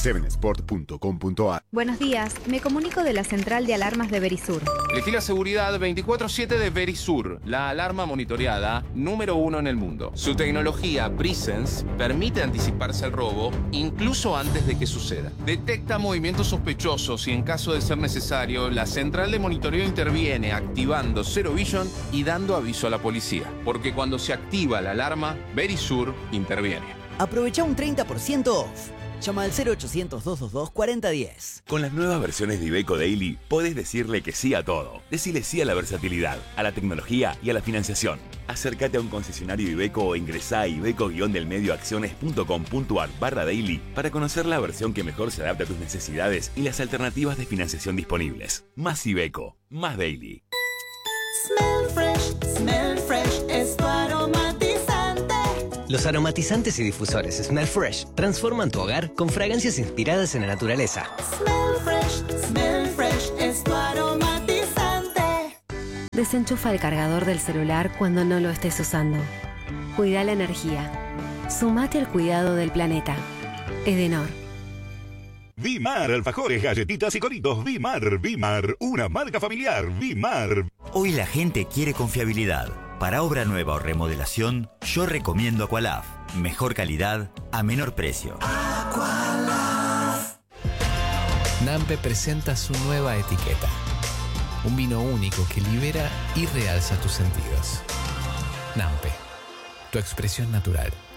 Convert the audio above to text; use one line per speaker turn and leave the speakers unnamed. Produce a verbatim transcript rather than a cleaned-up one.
seven sport punto com punto a r.
Buenos días, me comunico de la central de alarmas de Verisur.
Elegí la seguridad veinticuatro siete de Verisur, la alarma monitoreada número uno en el mundo. Su tecnología Presence permite anticiparse al robo incluso antes de que suceda. Detecta movimientos sospechosos y en caso de ser necesario, la central de monitoreo interviene activando Zero Vision y dando aviso a la policía. Porque cuando se activa la alarma, Verisur interviene.
Aprovecha un treinta por ciento off. Llama al cero ochocientos, doscientos veintidós, cuarenta diez.
Con las nuevas versiones de Iveco Daily, podés decirle que sí a todo. Decile sí a la versatilidad, a la tecnología y a la financiación. Acércate a un concesionario Iveco o ingresá a iveco-delmedioacciones.com.ar barra daily para conocer la versión que mejor se adapta a tus necesidades y las alternativas de financiación disponibles. Más Iveco, más Daily.
Smell fresh, smell fresh, es tu aromatizante.
Los aromatizantes y difusores Smell Fresh transforman tu hogar con fragancias inspiradas en la naturaleza.
Smell fresh, smell fresh, es tu aromatizante.
Desenchufa el cargador del celular cuando no lo estés usando. Cuida la energía. Sumate al cuidado del planeta. Edenor.
Vimar, alfajores, galletitas y coritos. Vimar, Vimar, una marca familiar. Vimar.
Hoy la gente quiere confiabilidad. Para obra nueva o remodelación, yo recomiendo Aqualaf. Mejor calidad a menor precio.
Aqualaf. Nampe presenta su nueva etiqueta. Un vino único que libera y realza tus sentidos. Nampe, tu expresión natural.